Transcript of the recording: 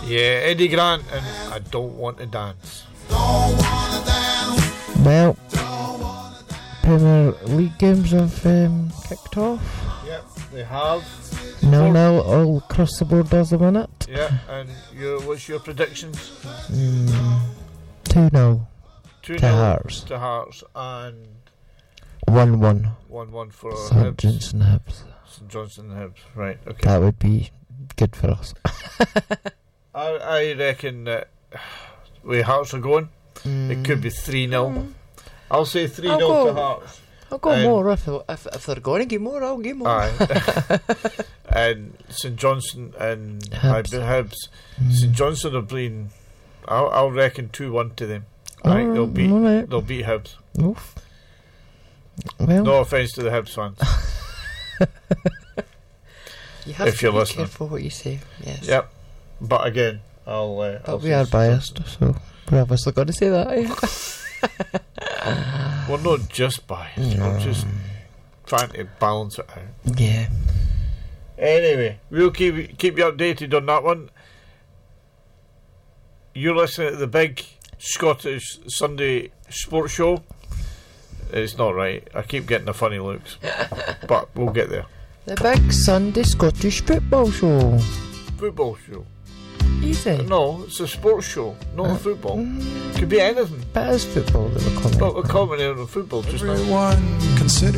Yeah, Eddie Grant and I Don't Want to Dance. Well, Premier League games have kicked off. Yep, they have. 0-0 all across the board at the minute. Yeah, and what's your predictions? 2-0 2-0 to Hearts. To Hearts and 1-1. 1-1 for St Hibs. Johnson Hibs. St Johnson Hibs, right, okay. That would be good for us. I reckon that where Hearts are going, it could be 3-0. I'll say 3-0 to Hearts. I'll go more if they're going to give more. I'll give more. Aye. And St Johnson and Hibs. St Johnson are playing. I'll reckon 2-1 to them. Aye, they'll beat Hibs. Oof. Well, no offence to the Hibs fans. You have if to you're be listening. careful what you say. Yes. Yep. But again, I'll we are biased, so we're obviously going to say that. We're not just biased. We're just trying to balance it out. Yeah. Anyway, we'll keep you updated on that one. You're listening to the big Scottish Sunday sports show. It's not right. I keep getting the funny looks, but we'll get there. The big Sunday Scottish football show. Football show. Easy. No, it's a sports show, not football. Could be anything. But it is football that we're commenting. But we're commenting on football just now. Everyone consider